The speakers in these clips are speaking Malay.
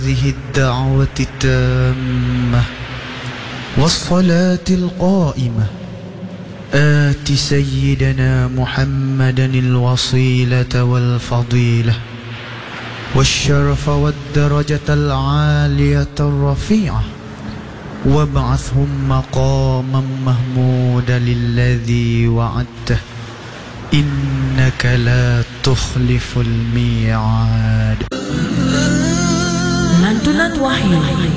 هذه الدعوة التامة والصلاة القائمة آت سيدنا محمدا الوصيلة والفضيلة والشرف والدرجة العالية الرفيعة وابعثهم مقاما محمودا الذي وعدته إنك لا تخلف الميعاد. Lantunan Wahyu.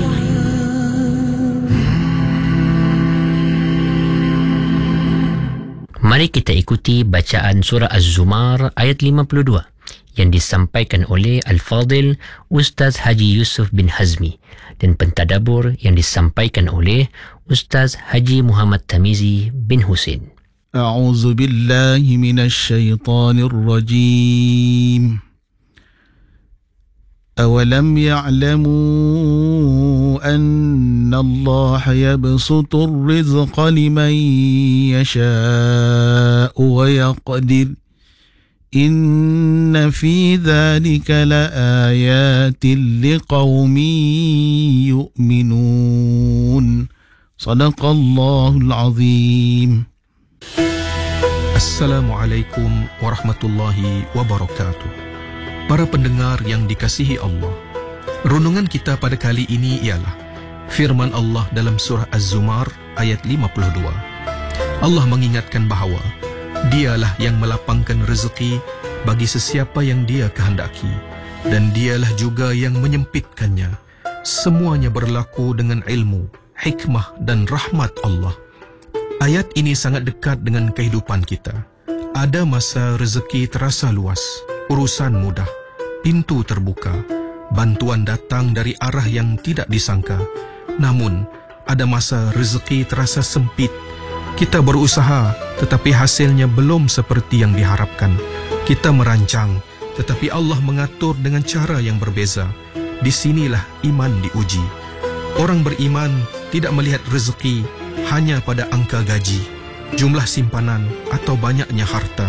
Mari kita ikuti bacaan surah Az-Zumar ayat 52 yang disampaikan oleh Al-Fadil Ustaz Haji Yusuf bin Hazmi dan pentadabur yang disampaikan oleh Ustaz Haji Muhammad Tamizi bin Husin. أعوذ بالله من الشيطان الرجيم أولم يعلموا أن الله يبسط الرزق لمن يشاء ويقدر إن في ذلك لآيات لقوم يؤمنون صدق الله العظيم. Assalamualaikum warahmatullahi wabarakatuh. Para pendengar yang dikasihi Allah, renungan kita pada kali ini ialah firman Allah dalam surah Az-Zumar ayat 52. Allah mengingatkan bahawa Dialah yang melapangkan rezeki bagi sesiapa yang Dia kehendaki dan Dialah juga yang menyempitkannya. Semuanya berlaku dengan ilmu, hikmah dan rahmat Allah. Ayat ini sangat dekat dengan kehidupan kita. Ada masa rezeki terasa luas, urusan mudah, pintu terbuka, bantuan datang dari arah yang tidak disangka. Namun, ada masa rezeki terasa sempit. Kita berusaha, tetapi hasilnya belum seperti yang diharapkan. Kita merancang, tetapi Allah mengatur dengan cara yang berbeza. Di sinilah iman diuji. Orang beriman tidak melihat rezeki hanya pada angka gaji, jumlah simpanan atau banyaknya harta.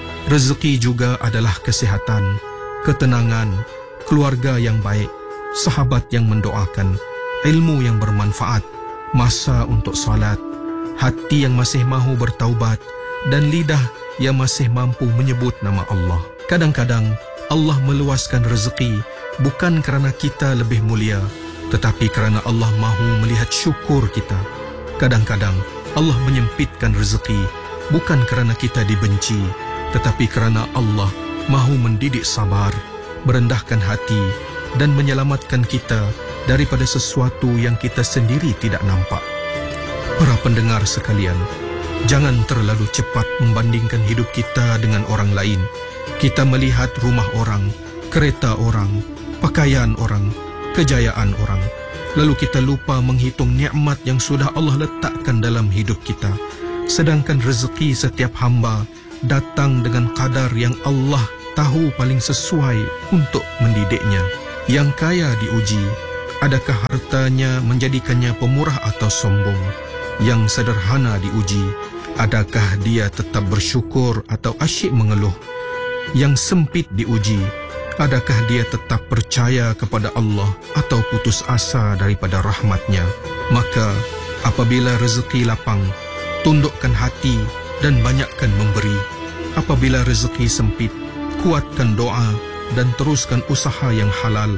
Rezeki juga adalah kesihatan, ketenangan, keluarga yang baik, sahabat yang mendoakan, ilmu yang bermanfaat, masa untuk salat, hati yang masih mahu bertaubat, dan lidah yang masih mampu menyebut nama Allah. Kadang-kadang Allah meluaskan rezeki bukan kerana kita lebih mulia, tetapi kerana Allah mahu melihat syukur kita. Kadang-kadang Allah menyempitkan rezeki bukan kerana kita dibenci, tetapi kerana Allah mahu mendidik sabar, merendahkan hati dan menyelamatkan kita daripada sesuatu yang kita sendiri tidak nampak. Para pendengar sekalian, jangan terlalu cepat membandingkan hidup kita dengan orang lain. Kita melihat rumah orang, kereta orang, pakaian orang, kejayaan orang. Lalu kita lupa menghitung nikmat yang sudah Allah letakkan dalam hidup kita. Sedangkan rezeki setiap hamba datang dengan kadar yang Allah tahu paling sesuai untuk mendidiknya. Yang kaya diuji, adakah hartanya menjadikannya pemurah atau sombong? Yang sederhana diuji, adakah dia tetap bersyukur atau asyik mengeluh? Yang sempit diuji, adakah dia tetap percaya kepada Allah atau putus asa daripada rahmat-Nya? Maka, apabila rezeki lapang, tundukkan hati dan banyakkan memberi. Apabila rezeki sempit, kuatkan doa dan teruskan usaha yang halal.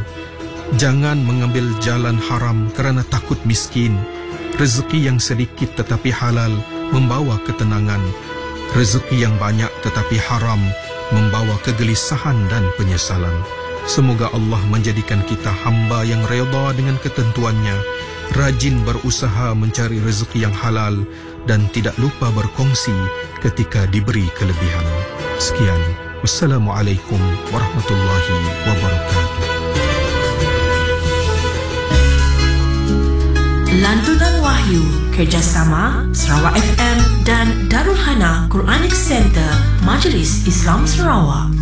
Jangan mengambil jalan haram kerana takut miskin. Rezeki yang sedikit tetapi halal membawa ketenangan. Rezeki yang banyak tetapi haram membawa kegelisahan dan penyesalan. Semoga Allah menjadikan kita hamba yang redha dengan ketentuannya, rajin berusaha mencari rezeki yang halal dan tidak lupa berkongsi ketika diberi kelebihan. Sekian. Wassalamualaikum warahmatullahi wabarakatuh. Lantunan Wahyu kerjasama Sarawak FM dan Darul Hana Quranic Center Majlis Islam Sarawak.